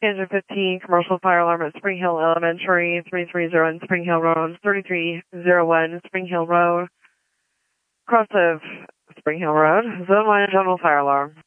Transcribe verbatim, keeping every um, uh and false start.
Engine fifteen, commercial fire alarm at Spring Hill Elementary, three three zero Spring Hill Road, thirty-three oh one Spring Hill Road, cross of Spring Hill Road, zone one general fire alarm.